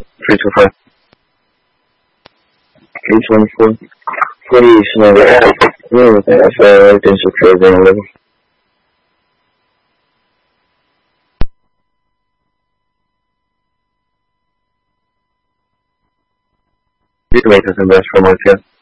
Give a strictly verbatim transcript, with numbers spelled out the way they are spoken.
three two five. Please one four. Please number no, that's uh identity program level. You can make this invest for my kid.